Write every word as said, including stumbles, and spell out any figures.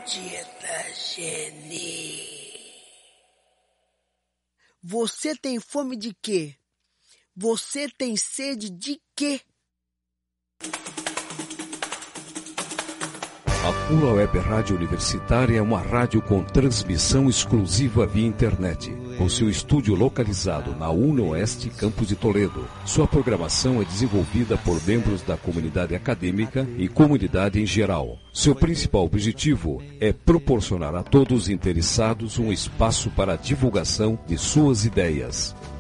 Dieta Geni. Você tem fome de quê? Você tem sede de quê? A Pula Web Rádio Universitária é uma rádio com transmissão exclusiva via internet, com seu estúdio localizado na UNOeste, Campus de Toledo. Sua programação é desenvolvida por membros da comunidade acadêmica e comunidade em geral. Seu principal objetivo é proporcionar a todos os interessados um espaço para a divulgação de suas ideias.